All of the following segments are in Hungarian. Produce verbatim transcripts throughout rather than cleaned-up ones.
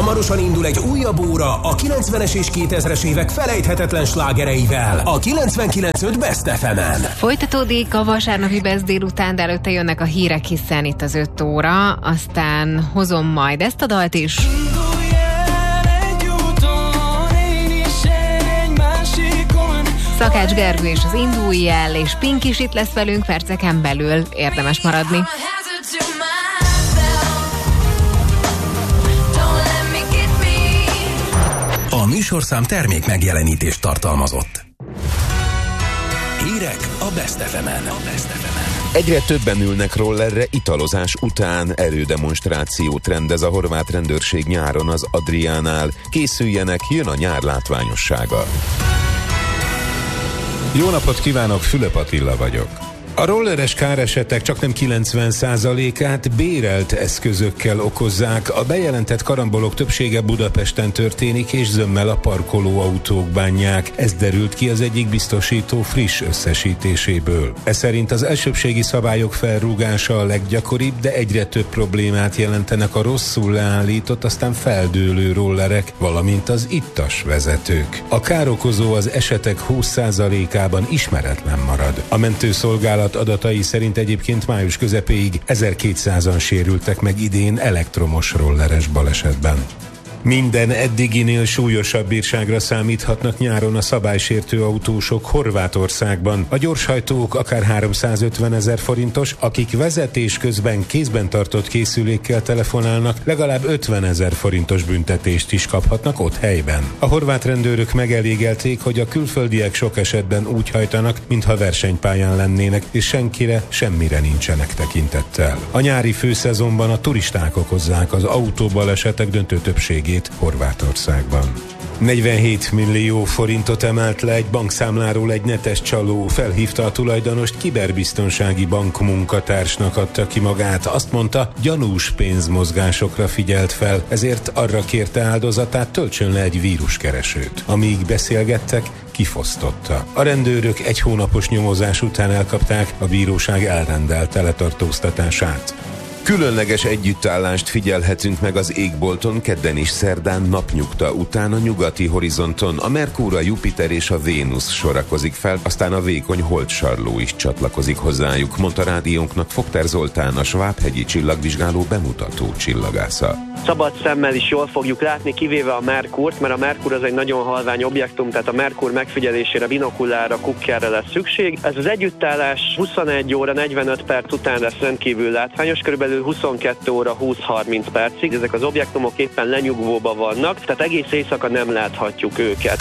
Hamarosan indul egy újabb óra a kilencvenes és kétezres évek felejthetetlen slágereivel a kilencvenkilenc pont öt Best ef emen. Folytatódik a vasárnapi Best délután, de előtte jönnek a hírek, hiszen itt az öt óra, aztán hozom majd ezt a dalt is. Szakács Gergő és az Indulj el, és Pink is itt lesz velünk perceken belül, érdemes maradni. A műsorszám termék megjelenítést tartalmazott. Hírek a Best ef emen. Egyre többen ülnek rollerre italozás után. Erődemonstrációt rendez a horvát rendőrség nyáron az Adriánál. Készüljenek, jön a nyár látványossága. Jó napot kívánok, Fülöp Attila vagyok. A rolleres káresetek csaknem kilencven százalékát bérelt eszközökkel okozzák. A bejelentett karambolok többsége Budapesten történik, és zömmel a parkolóautók bánják. Ez derült ki az egyik biztosító friss összesítéséből. Ez szerint az elsőbbségi szabályok felrúgása a leggyakoribb, de egyre több problémát jelentenek a rosszul leállított, aztán feldőlő rollerek, valamint az ittas vezetők. A károkozó az esetek húsz százalékában ismeretlen marad. A mentőszolgálat adatai szerint egyébként május közepéig ezerkétszázan sérültek meg idén elektromos rolleres balesetben. Minden eddiginél súlyosabb bírságra számíthatnak nyáron a szabálysértő autósok Horvátországban. A gyorshajtók akár háromszázötvenezer forintos, akik vezetés közben kézben tartott készülékkel telefonálnak, legalább ötvenezer forintos büntetést is kaphatnak ott helyben. A horvát rendőrök megelégelték, hogy a külföldiek sok esetben úgy hajtanak, mintha versenypályán lennének, és senkire, semmire nincsenek tekintettel. A nyári főszezonban a turisták okozzák az autóbalesetek döntő többségét Horvátországban. negyvenhét millió forintot emelt le egy bankszámláról egy netes csaló, felhívta a tulajdonost, kiberbiztonsági bankmunkatársnak adta ki magát. Azt mondta, gyanús pénzmozgásokra figyelt fel, ezért arra kérte áldozatát, töltsön le egy víruskeresőt. Amíg beszélgettek, kifosztotta. A rendőrök egy hónapos nyomozás után elkapták, a bíróság elrendelte letartóztatását. Különleges együttállást figyelhetünk meg az égbolton kedden és szerdán napnyugta után a nyugati horizonton. A Merkur, a Jupiter és a Vénusz sorakozik fel, aztán a vékony holdsarló is csatlakozik hozzájuk, mondta rádiónknak Fogter Zoltán, a Svábhegyi csillagvizsgáló bemutató csillagásza. Szabad szemmel is jól fogjuk látni, kivéve a Merkurt, mert a Merkur az egy nagyon halvány objektum, tehát a Merkur megfigyelésére binokulára, kukkerre lesz szükség. Ez az együttállás huszonegy óra negyvenöt perc után lesz rendkívül látványos, körülbelül huszonkettő óra húsz-harminc percig. Ezek az objektumok éppen lenyugvóban vannak, tehát egész éjszaka nem láthatjuk őket.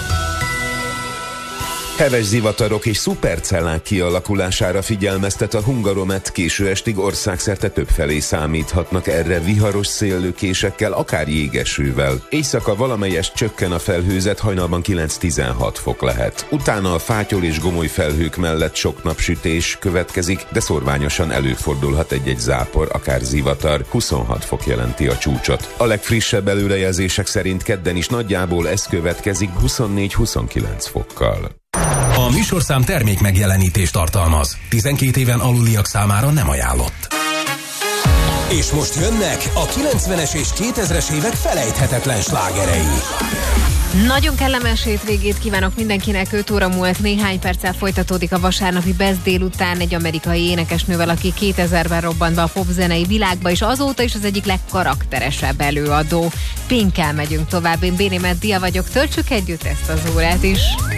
Heves zivatarok és szupercellák kialakulására figyelmeztet a Hungaromet, késő estig országszerte többfelé számíthatnak erre viharos széllökésekkel, akár jégesővel. Éjszaka valamelyest csökken a felhőzet, hajnalban kilenc-tizenhat fok lehet. Utána a fátyol és gomoly felhők mellett sok napsütés következik, de szorványosan előfordulhat egy-egy zápor, akár zivatar. huszonhat fok jelenti a csúcsot. A legfrissebb előrejelzések szerint kedden is nagyjából ez következik huszonnégy-huszonkilenc fokkal. A műsorszám termék megjelenítést tartalmaz. tizenkét éven aluliak számára nem ajánlott. És most jönnek a kilencvenes és kétezres évek felejthetetlen slágerei. Nagyon kellemes hétvégét kívánok mindenkinek, öt óra múlt néhány perccel folytatódik a vasárnapi Best délután egy amerikai énekesnővel, aki kétezerben robbant be a popzenei világba, és azóta is az egyik legkarakteresebb előadó. Pinkkel megyünk tovább, én Béni Meddia vagyok, töltsük együtt ezt az órát is.